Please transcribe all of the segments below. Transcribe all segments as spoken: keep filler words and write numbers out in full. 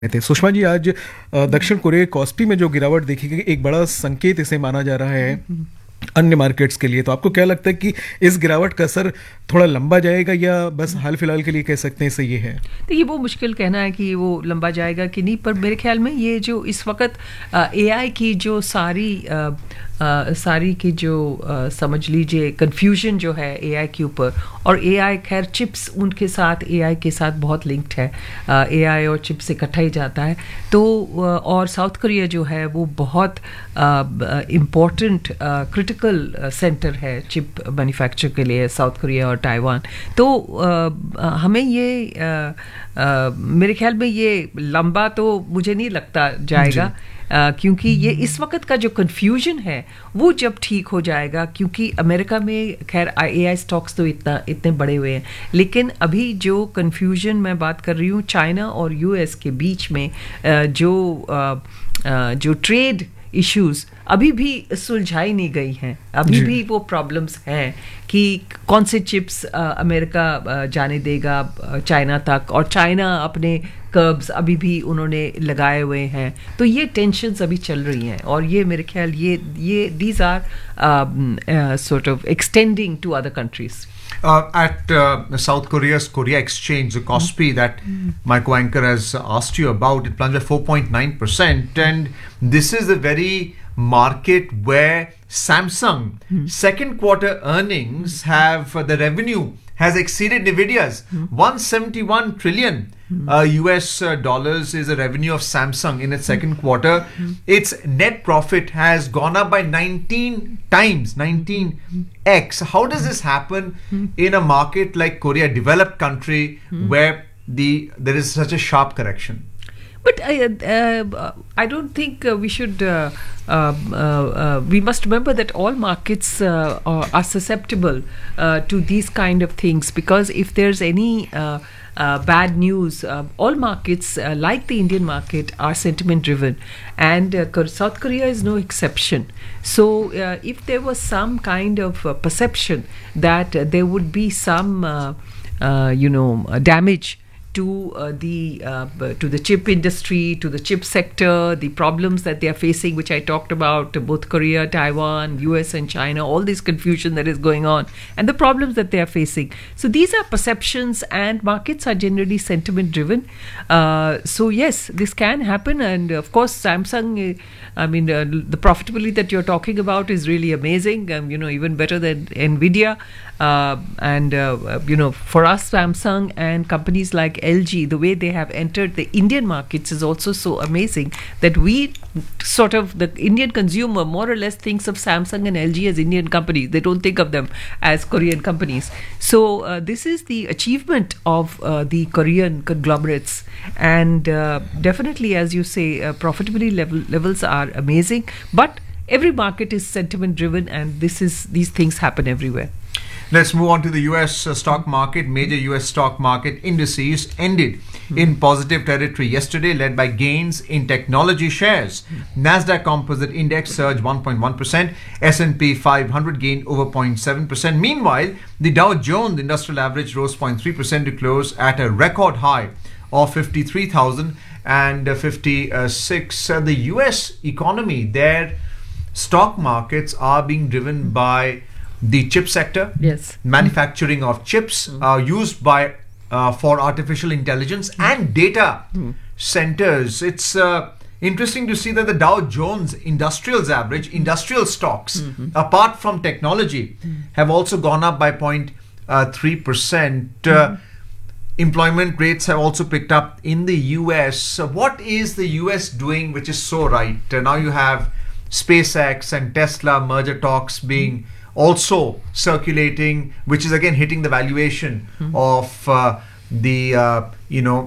थे सुषमा जी। आज अ, दक्षिण कोरिया कॉस्पी में जो गिरावट देखी गई, एक बड़ा संकेत इसे माना जा रहा है अन्य मार्केट्स के लिए। तो आपको क्या लगता है कि इस गिरावट का असर थोड़ा लंबा जाएगा या बस हाल फिलहाल के लिए कह सकते हैं सही है? देखिए, वो मुश्किल कहना है कि वो लंबा जाएगा कि नहीं, पर मेरे ख्याल में ये जो इस वक्त एआई की जो सारी आ, आ, सारी की जो आ, समझ लीजिए कन्फ्यूजन जो है एआई के ऊपर, और एआई खैर चिप्स उनके साथ एआई के साथ बहुत लिंक्ड है, एआई और चिप्स इकट्ठा ही जाता है। तो आ, और साउथ कोरिया जो है वो बहुत इम्पोर्टेंट क्रिटिकल सेंटर है चिप मैन्युफैक्चर के लिए, साउथ कोरिया और ताइवान। तो आ, हमें ये आ, आ, मेरे ख्याल में ये लंबा तो मुझे नहीं लगता जाएगा, आ, क्योंकि ये इस वक्त का जो कन्फ्यूजन है वो जब ठीक हो जाएगा, क्योंकि अमेरिका में खैर एआई स्टॉक्स तो इतना इतने बड़े हुए हैं, लेकिन अभी जो कन्फ्यूजन मैं बात कर रही हूँ चाइना और यूएस के बीच में, आ, जो आ, आ, जो ट्रेड इश्यूज अभी भी सुलझाई नहीं गई हैं, अभी भी वो प्रॉब्लम्स हैं कि कौन से चिप्स अमेरिका जाने देगा चाइना तक, और चाइना अपने कर्ब्स अभी भी उन्होंने लगाए हुए हैं। तो ये टेंशन्स अभी चल रही हैं, और ये मेरे ख्याल ये ये these are sort of x tending to other countries. Uh, at uh, South Korea's Korea Exchange, the Kospi mm. that mm. my co-anchor has asked you about, it plunged by four point nine percent, and this is the very market where Samsung mm. second quarter earnings mm. have uh, the revenue has exceeded Nvidia's mm. one hundred seventy-one trillion mm. uh, U S uh, dollars is the revenue of Samsung in its second mm. quarter. Mm. Its net profit has gone up by nineteen times, nineteen x. How does this happen mm. in a market like Korea, developed country, mm. where the there is such a sharp correction? But I, uh, I don't think uh, we should. Uh, uh, uh, we must remember that all markets uh, are, are susceptible uh, to these kind of things, because if there's any uh, uh, bad news, uh, all markets, uh, like the Indian market, are sentiment driven, and uh, South Korea is no exception. So, uh, if there was some kind of uh, perception that uh, there would be some, uh, uh, you know, uh, damage to uh, the uh, to the chip industry, to the chip sector, the problems that they are facing, which I talked about, both Korea, Taiwan, U S and China, all this confusion that is going on, and the problems that they are facing. So these are perceptions, and markets are generally sentiment driven. Uh, so yes, this can happen, and of course Samsung, I mean uh, the profitability that you're talking about is really amazing, um, you know, even better than Nvidia. Uh, and uh, you know, for us, Samsung and companies like L G, the way they have entered the Indian markets is also so amazing that we sort of, the Indian consumer more or less thinks of Samsung and L G as Indian companies. They don't think of them as Korean companies. So uh, this is the achievement of uh, the Korean conglomerates, and uh, definitely, as you say, uh, profitability level, levels are amazing. But every market is sentiment driven, and this is these things happen everywhere. Let's move on to the U S uh, stock market. Major U S stock market indices ended mm. in positive territory yesterday, led by gains in technology shares. Mm. Nasdaq Composite Index surged one point one percent. S and P five hundred gained over zero point seven percent. Meanwhile, the Dow Jones Industrial Average rose zero point three percent to close at a record high of fifty-three thousand fifty-six. Uh, the U S economy, their stock markets are being driven by the chip sector, yes, manufacturing of chips mm. uh, used by uh, for artificial intelligence mm. and data mm. centers. It's uh, interesting to see that the Dow Jones Industrials Average, industrial stocks, mm-hmm. apart from technology, mm. have also gone up by zero point three percent. Uh, mm. Employment rates have also picked up in the U S. So what is the U S doing which is so right? Uh, now you have SpaceX and Tesla merger talks being mm. also circulating, which is again hitting the valuation mm-hmm. of uh, the uh, you know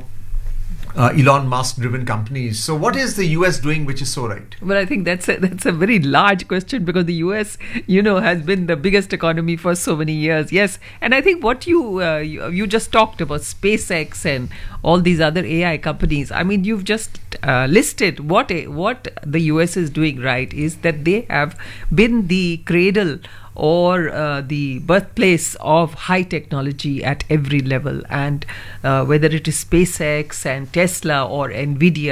uh, Elon Musk driven companies. So what is the U S doing which is so right? Well, I think that's a, that's a very large question, because the U S, you know, has been the biggest economy for so many years. Yes, and I think what you uh, you, you just talked about, SpaceX and all these other A I companies. I mean, you've just uh, listed what a, what the U S is doing right is that they have been the cradle or uh, the birthplace of high technology at every level. And uh, whether it is SpaceX and Tesla or Nvidia,